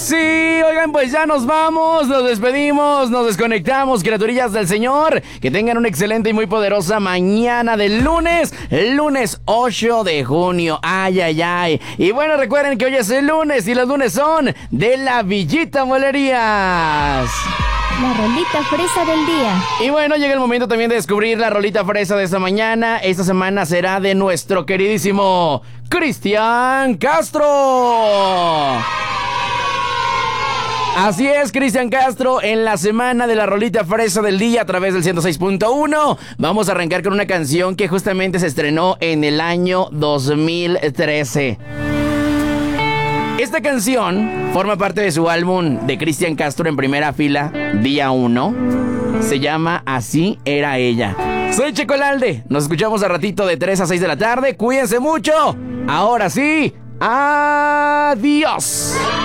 Sí, oigan, pues ya nos vamos, nos despedimos, nos desconectamos, criaturillas del Señor. Que tengan una excelente y muy poderosa mañana del lunes, el lunes 8 de junio. Ay, ay, ay. Y bueno, recuerden que hoy es el lunes y los lunes son de la Villita Molerías. La rolita fresa del día. Y bueno, llega el momento también de descubrir la rolita fresa de esta mañana. Esta semana será de nuestro queridísimo Cristian Castro. Así es, Cristian Castro, en la semana de la rolita fresa del día a través del 106.1. Vamos a arrancar con una canción que justamente se estrenó en el año 2013. Esta canción forma parte de su álbum de Cristian Castro en primera fila, Día 1. Se llama Así Era Ella. Soy Checo Lalde. Nos escuchamos a ratito de 3 a 6 de la tarde. Cuídense mucho. Ahora sí, adiós.